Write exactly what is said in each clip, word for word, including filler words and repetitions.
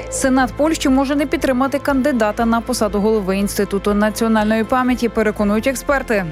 Сенат Польщі може не підтримати кандидата на посаду голови Інституту національної пам'яті, переконують експерти.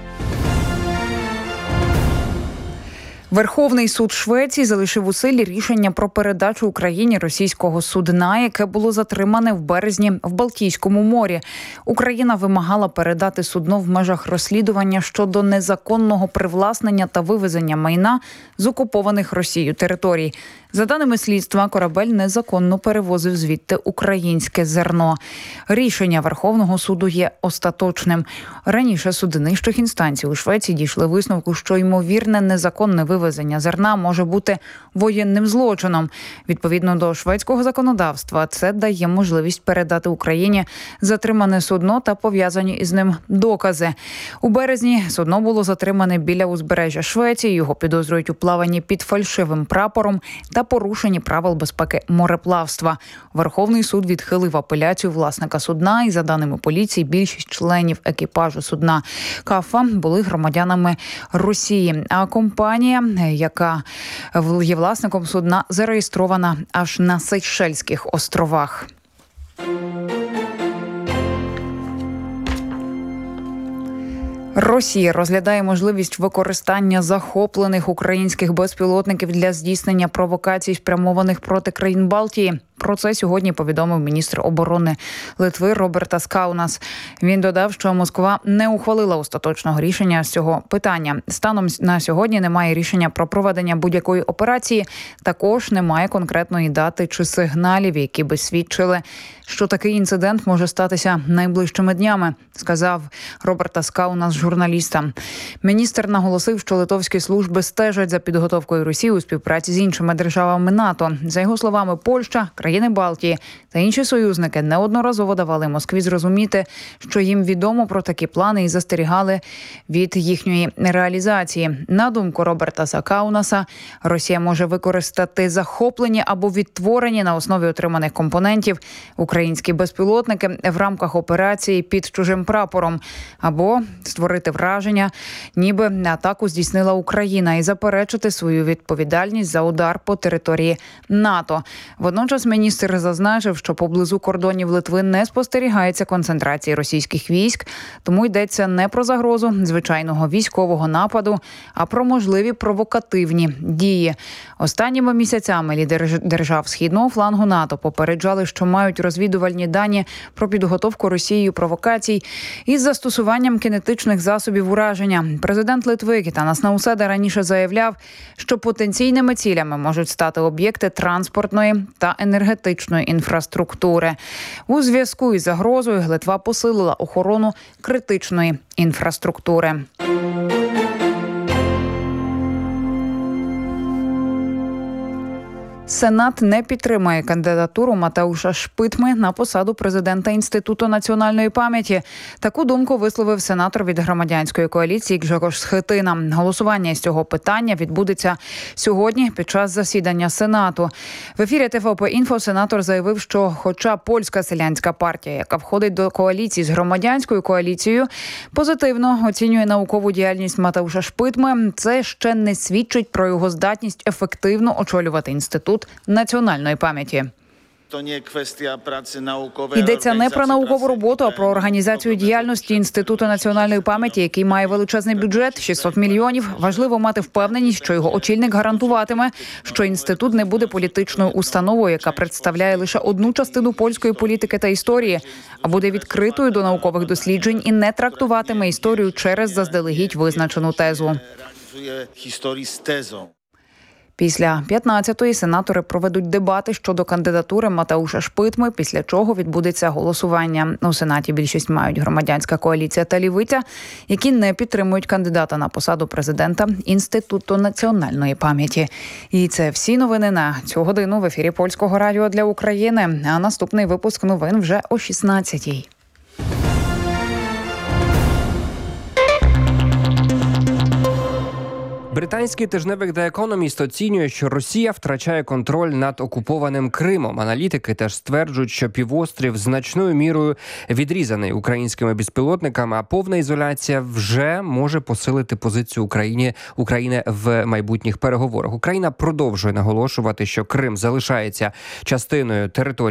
Верховний суд Швеції залишив у силі рішення про передачу Україні російського судна, яке було затримане в березні в Балтійському морі. Україна вимагала передати судно в межах розслідування щодо незаконного привласнення та вивезення майна з окупованих Росією територій. За даними слідства, корабель незаконно перевозив звідти українське зерно. Рішення Верховного суду є остаточним. Раніше суди нижчих інстанцій у Швеції дійшли висновку, що ймовірне незаконне вивезення зерна може бути воєнним злочином. Відповідно до шведського законодавства, це дає можливість передати Україні затримане судно та пов'язані із ним докази. У березні судно було затримане біля узбережжя Швеції. Його підозрюють у плаванні під фальшивим прапором та порушенні правил безпеки мореплавства. Верховний суд відхилив апеляцію власника судна, і за даними поліції, більшість членів екіпажу судна Кафа були громадянами Росії. А компанія, яка є власником судна, зареєстрована аж на Сейшельських островах. Росія розглядає можливість використання захоплених українських безпілотників для здійснення провокацій, спрямованих проти країн Балтії. Про це сьогодні повідомив міністр оборони Литви Робертас Каунас. Він додав, що Москва не ухвалила остаточного рішення з цього питання. Станом на сьогодні немає рішення про проведення будь-якої операції. Також немає конкретної дати чи сигналів, які би свідчили, що такий інцидент може статися найближчими днями, сказав Робертас Каунас журналістам. Міністр наголосив, що литовські служби стежать за підготовкою Росії у співпраці з іншими державами НАТО. За його словами, Польща, країни Балтії та інші союзники неодноразово давали Москві зрозуміти, що їм відомо про такі плани і застерігали від їхньої реалізації. На думку Робертаса Каунаса, Росія може використати захоплені або відтворені на основі отриманих компонентів українські безпілотники в рамках операції під чужим прапором, або створити враження, ніби атаку здійснила Україна, і заперечити свою відповідальність за удар по території НАТО. Водночас міністр зазначив, що поблизу кордонів Литви не спостерігається концентрації російських військ, тому йдеться не про загрозу звичайного військового нападу, а про можливі провокативні дії. Останніми місяцями лідери держав східного флангу НАТО попереджали, що мають розвідувальні дані про підготовку Росією провокацій із застосуванням кінетичних засобів ураження. Президент Литви Гітанас Науседа раніше заявляв, що потенційними цілями можуть стати об'єкти транспортної та енергетичної інфраструктури. У зв'язку із загрозою Литва посилила охорону критичної інфраструктури. Сенат не підтримає кандидатуру Матеуша Шпитми на посаду президента Інституту національної пам'яті. Таку думку висловив сенатор від громадянської коаліції Гжегош Схетина. Голосування з цього питання відбудеться сьогодні під час засідання Сенату. В ефірі Т В П Інфо сенатор заявив, що хоча Польська селянська партія, яка входить до коаліції з громадянською коаліцією, позитивно оцінює наукову діяльність Матеуша Шпитми, це ще не свідчить про його здатність ефективно очолювати інститут національної пам'яті. Йдеться не про наукову роботу, а про організацію діяльності Інституту національної пам'яті, який має величезний бюджет – шістсот мільйонів. Важливо мати впевненість, що його очільник гарантуватиме, що інститут не буде політичною установою, яка представляє лише одну частину польської політики та історії, а буде відкритою до наукових досліджень і не трактуватиме історію через заздалегідь визначену тезу. Після п'ятнадцятої сенатори проведуть дебати щодо кандидатури Матеуша Шпитми, після чого відбудеться голосування. У Сенаті більшість мають громадянська коаліція та лівиця, які не підтримують кандидата на посаду президента Інституту національної пам'яті. І це всі новини на цю годину в ефірі Польського радіо для України. А наступний випуск новин вже о шістнадцятій. Британський тижневик The Economist оцінює, що Росія втрачає контроль над окупованим Кримом. Аналітики теж стверджують, що півострів значною мірою відрізаний українськими безпілотниками, а повна ізоляція вже може посилити позицію України, України в майбутніх переговорах. Україна продовжує наголошувати, що Крим залишається частиною території